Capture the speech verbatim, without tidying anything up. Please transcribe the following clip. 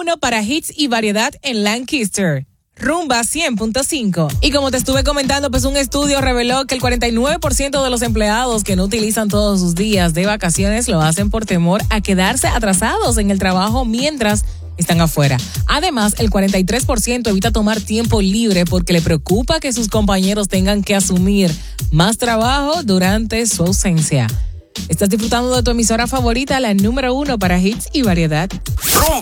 uno para hits y variedad en Lancaster. Rumba cien punto cinco. Y como te estuve comentando, pues un estudio reveló que el cuarenta y nueve por ciento de los empleados que no utilizan todos sus días de vacaciones lo hacen por temor a quedarse atrasados en el trabajo mientras están afuera. Además, el cuarenta y tres por ciento evita tomar tiempo libre porque le preocupa que sus compañeros tengan que asumir más trabajo durante su ausencia. ¿Estás disfrutando de tu emisora favorita, la número uno para hits y variedad?